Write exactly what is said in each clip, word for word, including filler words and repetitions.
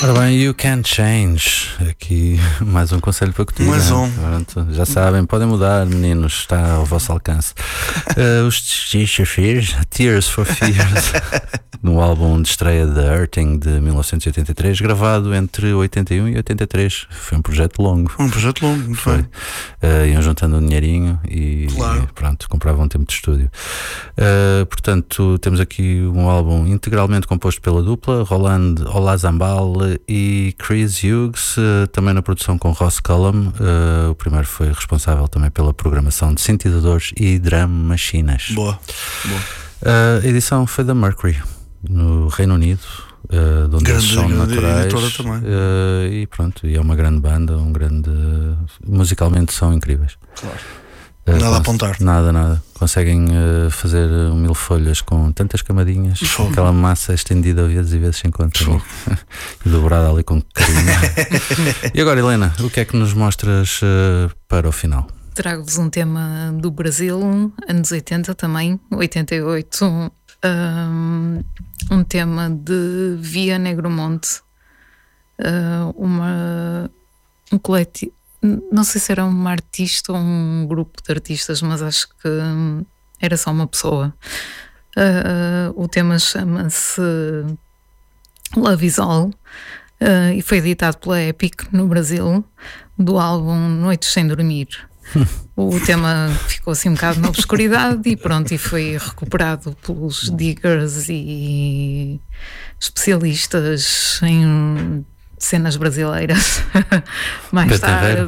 Ora bem, You Can Change. Aqui mais um conselho para curtir. Mais um. Pronto, já sabem, podem mudar, meninos, está ao vosso alcance. Uh, os Tears, Tears for Fears, no álbum de estreia de Hurting de mil novecentos e oitenta e três, gravado entre oitenta e um e oitenta e três. Foi um projeto longo. Um projeto longo, muito foi. Uh, iam juntando um dinheirinho e, claro. e pronto, compravam um tempo de estúdio. Uh, portanto, temos aqui um álbum integralmente composto pela dupla Roland Olazabal e Chris Hughes, uh, também na produção com Ross Cullum. Uh, o primeiro foi responsável também pela programação de sintetizadores e drum machines. Boa, boa. Uh, a edição foi da Mercury, no Reino Unido, uh, de onde grande, eles são grande naturais. Também. Uh, e pronto, e é uma grande banda, um grande. Musicalmente são incríveis. Claro. Uh, nada a apontar. Nada, nada. Conseguem uh, fazer um mil folhas com tantas camadinhas, com aquela massa estendida vezes e vezes se encontra e dobrada ali com carinho. E agora, Helena, o que é que nos mostras uh, para o final? Trago-vos um tema do Brasil, anos oitenta também, oitenta e oito, um, um tema de Via Negromonte, uh, uma, um coletivo. Não sei se era uma artista ou um grupo de artistas, mas acho que era só uma pessoa. Uh, o tema chama-se Love Is All uh, e foi editado pela Epic no Brasil, do álbum Noites Sem Dormir. O tema ficou assim um bocado na obscuridade e pronto, e foi recuperado pelos diggers e especialistas em cenas brasileiras mais tarde.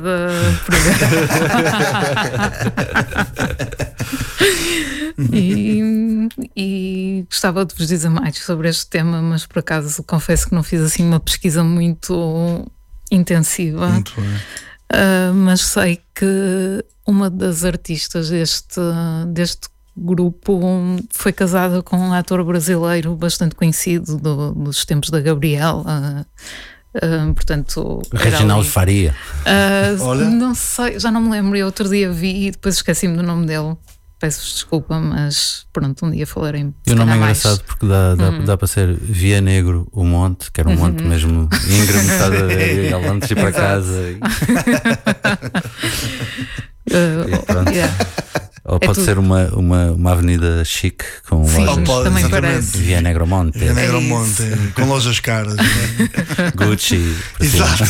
e, e gostava de vos dizer mais sobre este tema, mas por acaso confesso que não fiz assim uma pesquisa muito intensiva. Muito bem. Uh, mas sei que uma das artistas deste, deste grupo foi casada com um ator brasileiro bastante conhecido do, dos tempos da Gabriela. Uh, portanto, Reginaldo Faria. Uh, Olha. Não sei, já não me lembro. Eu outro dia vi e depois esqueci-me do nome dele. Peço-vos desculpa, mas pronto, um dia falarei. E o nome é engraçado porque dá, dá, hum. dá para ser Via Negro, o monte, que era um monte mesmo íngreme, estás a ver, e antes de ir para casa. E... uh, e pronto. Yeah. Ou pode é ser uma, uma, uma avenida chique com Sim, lojas. Pode, também parece. Via Negromonte. Via Negromonte, é com lojas caras. Gucci. Exato.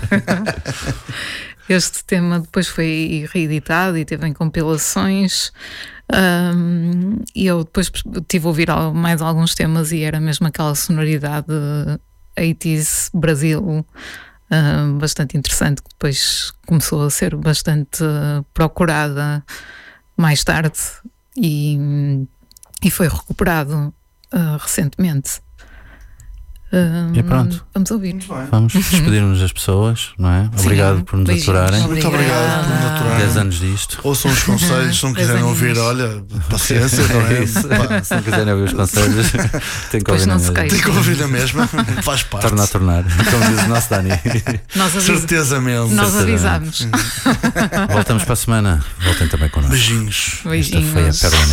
Este tema depois foi reeditado e teve em compilações. Um, e eu depois tive a ouvir mais alguns temas e era mesmo aquela sonoridade oitenta Brasil, uh, bastante interessante, que depois começou a ser bastante procurada mais tarde e, e foi recuperado uh, recentemente. Uh, e pronto, vamos ouvir. Vamos despedir-nos das pessoas, não é? Sim, obrigado por nos beijinhos. aturarem. Muito obrigado por nos aturarem. dez anos disto. Ouçam os conselhos, se não quiserem ouvir, olha, paciência, não é? Isso. Se não quiserem ouvir os conselhos, tem que ouvir na mesma. Tem que ouvir na mesma, faz parte. Torna a tornar, como diz o nosso Dani. Nós avis... Certeza mesmo. Nós avisámos. Voltamos para a semana. Voltem também connosco. Beijinhos. Beijinhos. Esta foi a Pérola